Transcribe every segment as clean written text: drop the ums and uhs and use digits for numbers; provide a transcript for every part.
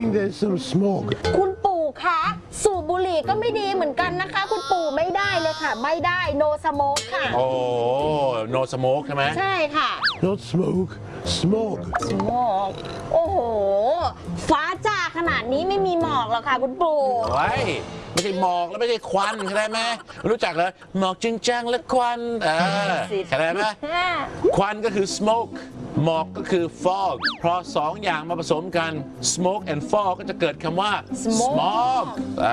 There's some smoke. คุณปู่คะสูบบุหรี่ก็ไม่ดีเหมือนกันนะคะคุณปู่ไม่ได้เลยค่ะไม่ได้ no smoke ค่ะโอ้ no smoke ใช่ไหมใช่ค่ะ Not smoke. Smog. smoke โอ้โหฟ้าจ้าขนาดนี้ไม่มีหมอกหรอกค่ะคุณปู่ไว้ไม่ใช่หมอกแล้วไม่ใช่ควันเข้าใจไหมรู้จักเหรอหมอกจริงจังและควันเข้าใจไหมควันก็คือ smoke หมอกก็คือ fog เพราะสองอย่างมาผสมกัน smoke and fog ก็จะเกิดคำว่า smog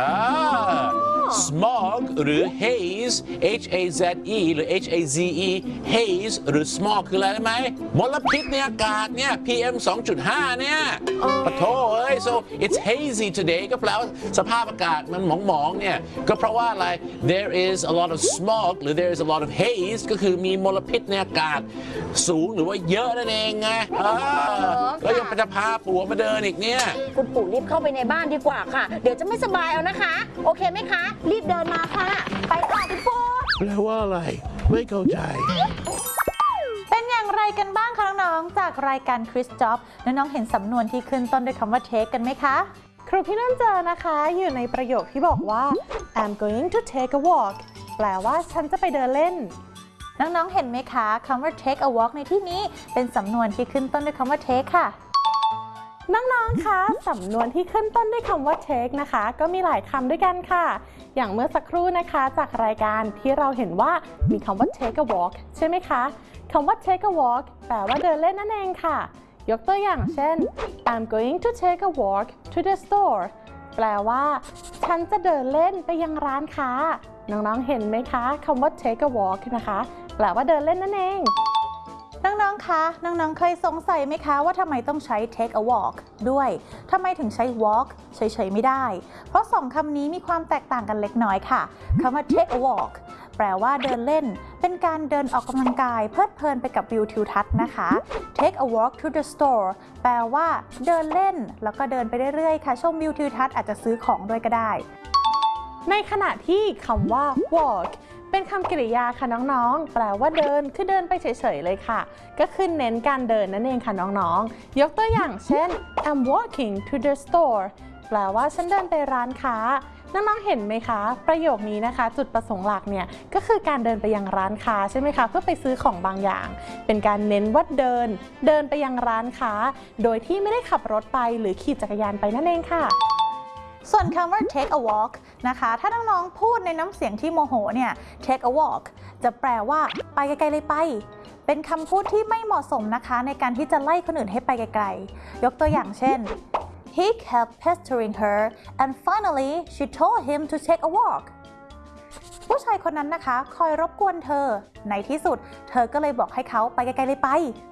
smog หรือ haze h a z e หรือ h a z e haze หรือ smog คืออะไรรู้ไหมมลพิษในอากาศเนี่ย PM 2.5 เนี่ยปะโถเอ้ย so it's hazy today ก็แปลว่าสภาพอากาศมันหมองๆเนี่ยก็เพราะว่าอะไร there is a lot of smog หรือ there is a lot of haze ก็คือมีมลพิษในอากาศสูงหรือว่าเยอะนั่นเองไงแล้วยังจะพาผัวมาเดินอีกเนี่ยคุณปู่รีบเข้าไปในบ้านดีกว่าค่ะเดี๋ยวจะไม่สบายเอานะคะโอเคไหมคะรีบเดินมาค่ะไปค่ะคุณปู่แปลว่าอะไรไม่เข้าใจเป็นอย่างไรกันบ้างคะน้องๆจากรายการคริสจ็อบน้องๆเห็นสำนวนที่ขึ้นต้นด้วยคำว่า take กันไหมคะครูพี่นุ่นเจอนะคะอยู่ในประโยคที่บอกว่า I'm going to take a walk แปลว่าฉันจะไปเดินเล่นน้องๆเห็นไหมคะคำว่า take a walk ในที่นี้เป็นสำนวนที่ขึ้นต้นด้วยคำว่า take ค่ะน้องๆคะสำนวนที่ขึ้นต้นด้วยคำว่า take นะคะก็มีหลายคำด้วยกันค่ะอย่างเมื่อสักครู่นะคะจากรายการที่เราเห็นว่ามีคำว่า take a walk ใช่ไหมคะคำว่า take a walk แปลว่าเดินเล่นนั่นเองค่ะยกตัวอย่างเช่น I'm going to take a walk to the store แปลว่าฉันจะเดินเล่นไปยังร้านค้าน้องๆเห็นไหมคะคำว่า take a walk นะคะแปลว่าเดินเล่นนั่นเองน้องๆคะน้องๆเคยสงสัยไหมคะว่าทำไมต้องใช้ take a walk ด้วยทำไมถึงใช้ walk เฉยๆไม่ได้เพราะสองคำนี้มีความแตกต่างกันเล็กน้อยค่ะคำว่า take a walk แปลว่าเดินเล่นเป็นการเดินออกกำลังกายเพลิดเพลินไปกับวิวทิวทัศน์นะคะ take a walk to the store แปลว่าเดินเล่นแล้วก็เดินไปเรื่อยๆค่ะชมวิวทิวทัศน์อาจจะซื้อของด้วยก็ได้ในขณะที่คำว่า walk เป็นคำกริยาค่ะน้องๆแปลว่าเดินคือเดินไปเฉยๆเลยค่ะก็คือเน้นการเดินนั่นเองค่ะน้องๆยกตัวอย่างเช่น I'm walking to the store แปลว่าฉันเดินไปร้านค้าน้องๆเห็นไหมคะประโยคนี้นะคะจุดประสงค์หลักเนี่ยก็คือการเดินไปยังร้านค้าใช่ไหมคะเพื่อไปซื้อของบางอย่างเป็นการเน้นว่าเดินไปยังร้านค้าโดยที่ไม่ได้ขับรถไปหรือขี่จักรยานไปนั่นเองค่ะส่วนคำว่า take a walk นะคะถ้าน้องๆพูดในน้ำเสียงที่โมโหเนี่ย take a walk จะแปลว่าไปไกลๆเลยไปเป็นคำพูดที่ไม่เหมาะสมนะคะในการที่จะไล่คนอื่นให้ไปไกลๆยกตัวอย่างเช่น He kept pestering her and finally she told him to take a walk ผู้ชายคนนั้นนะคะคอยรบกวนเธอในที่สุดเธอก็เลยบอกให้เขาไปไกลๆเลยไป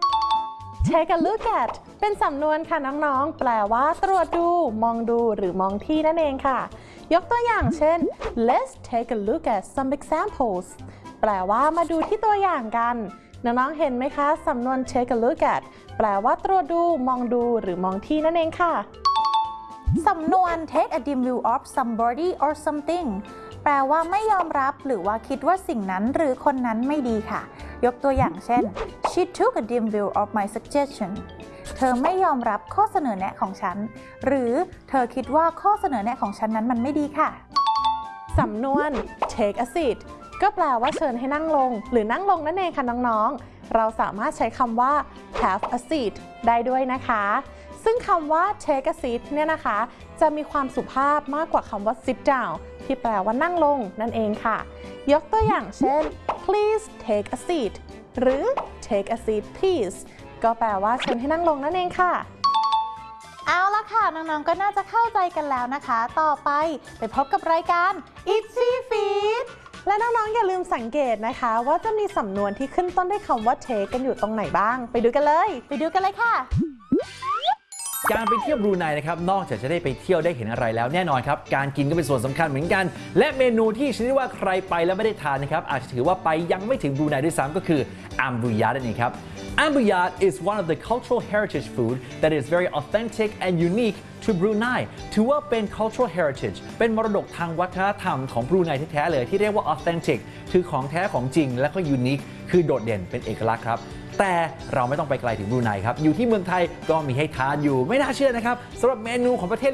Take a look at เป็นสำนวนค่ะน้องๆแปลว่าตรวจดูมองดูหรือมองที่นั่นเองค่ะยกตัวอย่างเช่น Let's take a look at some examples แปลว่ามาดูที่ตัวอย่างกันน้องๆเห็นไหมคะสำนวน take a look at แปลว่าตรวจดูมองดูหรือมองที่นั่นเองค่ะสำนวน take a dim view of somebody or something แปลว่าไม่ยอมรับหรือว่าคิดว่าสิ่งนั้นหรือคนนั้นไม่ดีค่ะยกตัวอย่างเช่น She took a dim view of my suggestion เธอไม่ยอมรับข้อเสนอแนะของฉันหรือเธอคิดว่าข้อเสนอแนะของฉันนั้นมันไม่ดีค่ะสำนวน take a seat ก็แปลว่าเชิญให้นั่งลงหรือนั่งลงนั่นเองค่ะน้องๆเราสามารถใช้คำว่า have a seat ได้ด้วยนะคะซึ่งคำว่า take a seat เนี่ยนะคะจะมีความสุภาพมากกว่าคำว่า sit down ที่แปลว่านั่งลงนั่นเองค่ะยกตัวอย่างเช่น please take a seat หรือ take a seat please ก็แปลว่าเชิญให้นั่งลงนั่นเองค่ะเอาละค่ะน้องๆก็น่าจะเข้าใจกันแล้วนะคะต่อไปพบกับรายการ Itchy Feet และน้องๆอย่าลืมสังเกตนะคะว่าจะมีสำนวนที่ขึ้นต้นด้วยคำว่า take กันอยู่ตรงไหนบ้างไปดูกันเลยค่ะการไปเที่ยวบรูไนนะครับนอกจากจะได้ไปเที่ยวได้เห็นอะไรแล้วแน่นอนครับการกินก็เป็นส่วนสำคัญเหมือนกันและเมนูที่ฉันว่าใครไปแล้วไม่ได้ทานนะครับอาจจะถือว่าไปยังไม่ถึงบรูไนด้วยซ้ำก็คืออัมบูยานั่นเองครับอัมบูยา is one of the cultural heritage food that is very authentic and unique to Brunei ถือว่าเป็น cultural heritage เป็นมรดกทางวัฒนธรรมของบรูไนแท้ๆเลยที่เรียกว่า authentic คือของแท้ของจริงและก็ unique คือโดดเด่นเป็นเอกลักษณ์ครับแต่เราไม่ต้องไปไกลถึงบรูไนครับอยู่ที่เมืองไทยก็มีให้ทานอยู่ไม่น่าเชื่อนะครับสำหรับเมนูของประเทศ